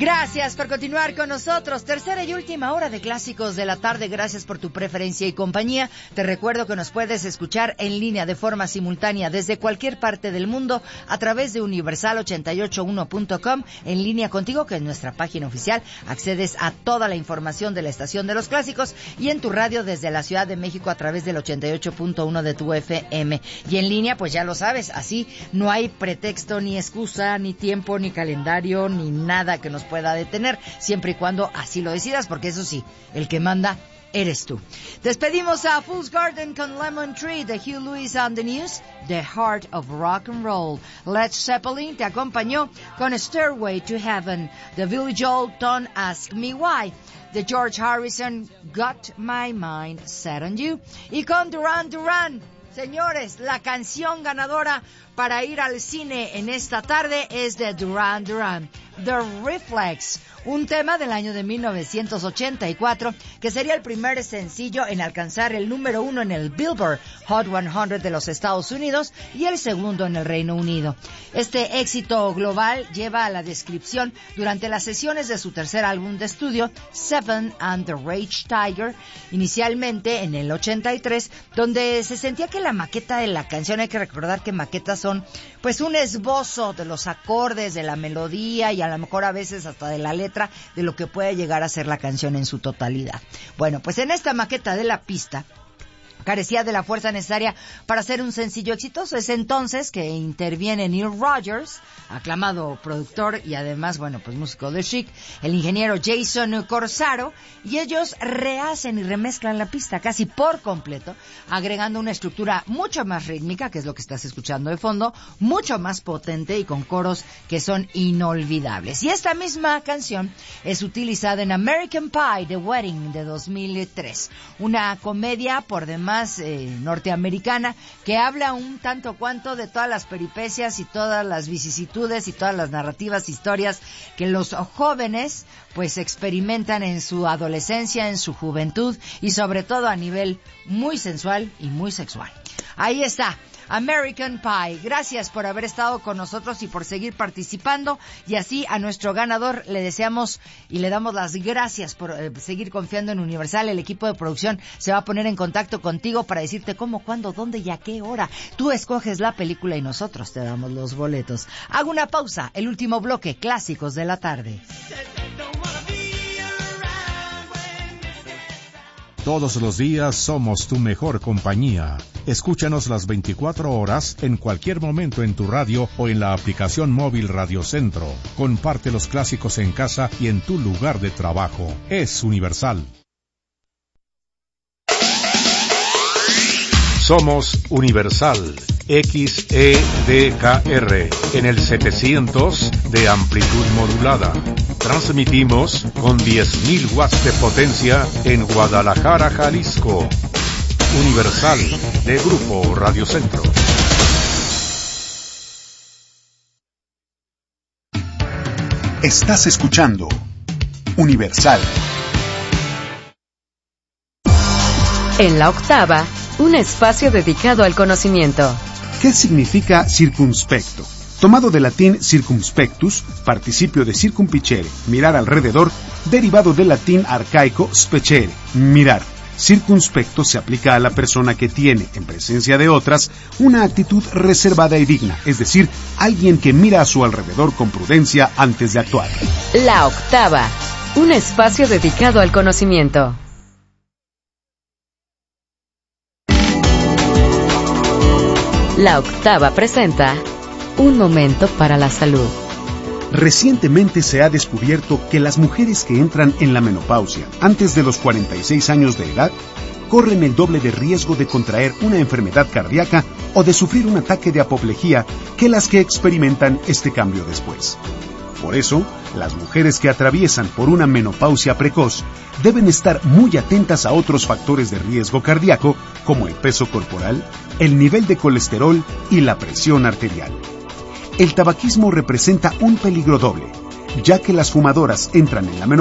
Gracias por continuar con nosotros. Tercera y última hora de Clásicos de la Tarde. Gracias por tu preferencia y compañía. Te recuerdo que nos puedes escuchar en línea de forma simultánea desde cualquier parte del mundo a través de universal881.com, en línea contigo, que es nuestra página oficial. Accedes a toda la información de la estación de los clásicos, y en tu radio desde la Ciudad de México a través del 88.1 de tu FM. Y en línea, pues ya lo sabes, así no hay pretexto, ni excusa, ni tiempo, ni calendario, ni nada que nos pueda detener, siempre y cuando así lo decidas, porque eso sí, el que manda eres tú. Despedimos a Fool's Garden con Lemon Tree de Hugh Lewis on the News, The Heart of Rock and Roll. Led Zeppelin te acompañó con Stairway to Heaven, The Billy Joel, Don't Ask Me Why, de George Harrison, Got My Mind Set on You, y con Duran Duran. Señores, la canción ganadora para ir al cine en esta tarde es de Duran Duran, The Reflex, un tema del año de 1984 que sería el primer sencillo en alcanzar el número 1 en el Billboard Hot 100 de los Estados Unidos y el segundo en el Reino Unido. Este éxito global lleva a la descripción durante las sesiones de su tercer álbum de estudio, Seven and the Rage Tiger, inicialmente en el 83, donde se sentía que la maqueta de la canción, hay que recordar que maquetas son pues un esbozo de los acordes, de la melodía y a lo mejor a veces hasta de la letra de lo que puede llegar a ser la canción en su totalidad. Bueno, pues en esta maqueta de la pista carecía de la fuerza necesaria para ser un sencillo exitoso. Es entonces que interviene Neil Rogers, aclamado productor y además, bueno, pues músico de Chic, el ingeniero Jason Corsaro, y ellos rehacen y remezclan la pista casi por completo, agregando una estructura mucho más rítmica, que es lo que estás escuchando de fondo, mucho más potente y con coros que son inolvidables. Y esta misma canción es utilizada en American Pie, The Wedding, de 2003, una comedia por demás norteamericana que habla un tanto cuanto de todas las peripecias y todas las vicisitudes y todas las narrativas, historias que los jóvenes pues experimentan en su adolescencia, en su juventud y sobre todo a nivel muy sensual y muy sexual. Ahí está, American Pie. Gracias por haber estado con nosotros y por seguir participando, y así a nuestro ganador le deseamos y le damos las gracias por seguir confiando en Universal. El equipo de producción se va a poner en contacto contigo para decirte cómo, cuándo, dónde y a qué hora. Tú escoges la película y nosotros te damos los boletos. Hago una pausa, el último bloque, Clásicos de la Tarde. Todos los días somos tu mejor compañía. Escúchanos las 24 horas, en cualquier momento en tu radio o en la aplicación móvil Radio Centro. Comparte los clásicos en casa y en tu lugar de trabajo. Es Universal. Somos Universal, XEDKR, en el 700 de amplitud modulada. Transmitimos con 10.000 watts de potencia en Guadalajara, Jalisco. Universal, de Grupo Radio Centro. Estás escuchando Universal. En la octava, un espacio dedicado al conocimiento. ¿Qué significa circunspecto? Tomado del latín circumspectus, participio de circumpicere, mirar alrededor, derivado del latín arcaico specere, mirar. Circunspecto se aplica a la persona que tiene, en presencia de otras, una actitud reservada y digna, es decir, alguien que mira a su alrededor con prudencia antes de actuar. La octava, un espacio dedicado al conocimiento. La octava presenta Un momento para la salud. Recientemente se ha descubierto que las mujeres que entran en la menopausia antes de los 46 años de edad corren el doble de riesgo de contraer una enfermedad cardíaca o de sufrir un ataque de apoplejía que las que experimentan este cambio después. Por eso, las mujeres que atraviesan por una menopausia precoz deben estar muy atentas a otros factores de riesgo cardíaco como el peso corporal, el nivel de colesterol y la presión arterial. El tabaquismo representa un peligro doble, ya que las fumadoras entran en la menopausia